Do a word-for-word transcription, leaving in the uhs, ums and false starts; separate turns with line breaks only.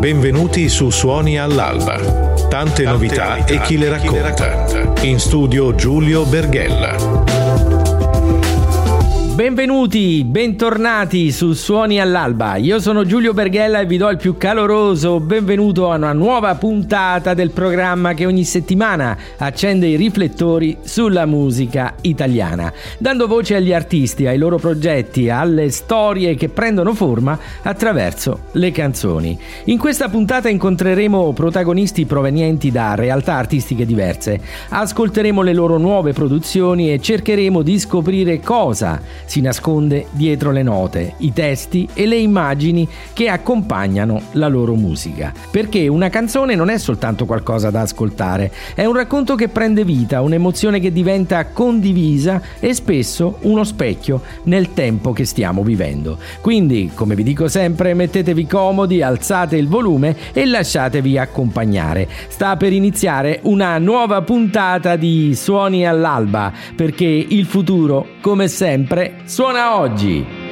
Benvenuti su Suoni all'Alba. Tante, Tante novità, novità e chi le racconta. In studio Giulio Berghella.
Benvenuti, bentornati su Suoni all'Alba. Io sono Giulio Berghella e vi do il più caloroso benvenuto a una nuova puntata del programma che ogni settimana accende i riflettori sulla musica italiana, dando voce agli artisti, ai loro progetti, alle storie che prendono forma attraverso le canzoni. In questa puntata incontreremo protagonisti provenienti da realtà artistiche diverse, ascolteremo le loro nuove produzioni e cercheremo di scoprire cosa si nasconde dietro le note, i testi e le immagini che accompagnano la loro musica. Perché una canzone non è soltanto qualcosa da ascoltare, è un racconto che prende vita, un'emozione che diventa condivisa e spesso uno specchio nel tempo che stiamo vivendo. Quindi, come vi dico sempre, mettetevi comodi, alzate il volume e lasciatevi accompagnare. Sta per iniziare una nuova puntata di Suoni all'Alba, perché il futuro, come sempre, suona oggi.